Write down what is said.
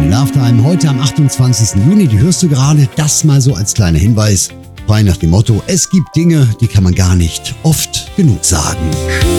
Tony Love Time, heute am 28. Juni. Die hörst du gerade, das mal so als kleiner Hinweis. Frei nach dem Motto, es gibt Dinge, die kann man gar nicht oft genug sagen.